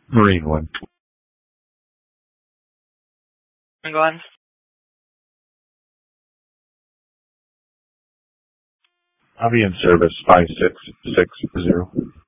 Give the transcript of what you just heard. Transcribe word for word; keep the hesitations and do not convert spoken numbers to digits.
Marine one. Go on. I'll be in service five six six zero.